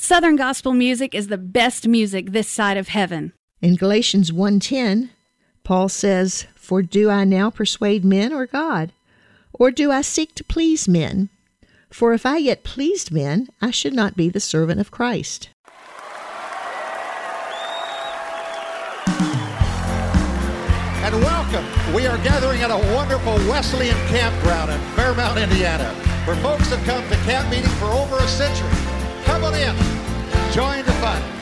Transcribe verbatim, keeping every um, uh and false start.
Southern gospel music is the best music this side of heaven. In Galatians one ten, Paul says, "For do I now persuade men or God? Or do I seek to please men? For if I yet pleased men, I should not be the servant of Christ." And welcome. We are gathering at a wonderful Wesleyan campground in Fairmount, Indiana, where folks have come to camp meeting for over a century. Come on in. Join the fun.